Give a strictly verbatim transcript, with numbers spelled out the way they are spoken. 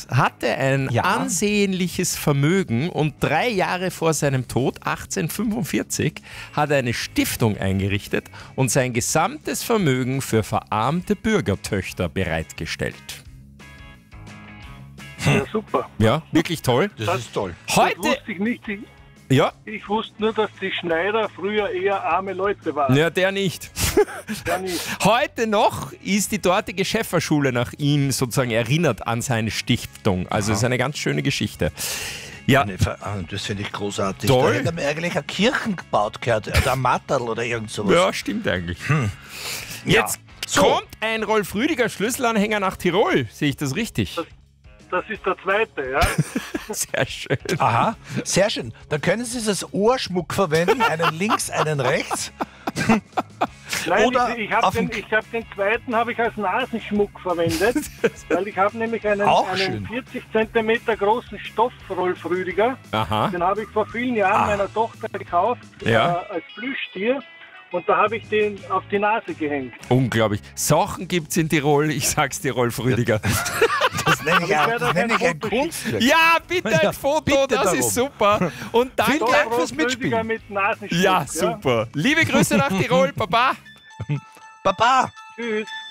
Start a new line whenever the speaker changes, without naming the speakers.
Rolf hatte ein
Ja.
ansehnliches Vermögen und drei Jahre vor seinem Tod, achtzehnhundertfünfundvierzig, hat er eine Stiftung eingerichtet und sein gesamtes Vermögen für verarmte Bürgertöchter bereitgestellt.
Ja, super.
Ja, wirklich toll.
Das ist toll.
Das
Heute,
wusste ich nicht. Ich,
ja,
ich wusste nur, dass die Schneider früher eher arme Leute waren.
ja, der nicht.
Ja, nicht.
Heute noch ist die dortige Schäfferschule nach ihm sozusagen erinnert an seine Stiftung. Also es ist eine ganz schöne Geschichte. Ja,
Nee, ver- ah, Das finde ich großartig.
Toll.
Da hätte man eigentlich eine Kirchen gebaut gehört, oder ein Matterl oder irgend sowas.
ja, stimmt eigentlich.
Ja.
Jetzt
So.
kommt ein Rolf Rüdiger Schlüsselanhänger nach Tirol. Sehe ich das richtig?
Das ist der zweite, ja.
Sehr schön.
Aha, sehr schön. Dann können Sie es als Ohrschmuck verwenden, einen links, einen rechts.
Nein,
Oder
ich, ich habe
auf
den,
dem-
ich hab den zweiten habe ich als Nasenschmuck verwendet, weil ich habe nämlich einen,
Auch
einen
schön.
vierzig Zentimeter großen Stoff Rolf Rüdiger.
Aha.
Den habe ich vor vielen Jahren meiner Tochter gekauft
Ja.
äh, als Plüschtier und da habe ich den auf die Nase gehängt.
Unglaublich. Sachen gibt's in Tirol. Ich sag's dir, Rolf Rüdiger.
Das nenne ich,
ich
ein,
werde
das
auch
nenne
ein
ich ein
Foto schicken.
Kunstwerk.
Ja, bitte ein
Ja,
Foto.
bitte
Das
darum.
ist super. Und danke.
Vielen Dank
Rolf
fürs Mitspielen.
Rüdiger mit Nasenschmuck.
Ja, super. Liebe Grüße nach Tirol, Baba.
Baba.
Tschüss.